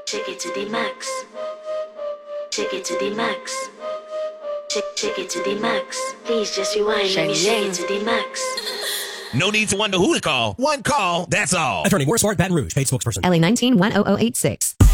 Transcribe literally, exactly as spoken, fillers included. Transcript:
Take it to the max. Take it to the max. Take, take it to the max. Please just rewind. Let me shake it to the max. No need to wonder who to call. One call, that's all. Attorney Moore Smart, Baton Rouge, paid spokesperson. L A nineteen one oh oh eight six.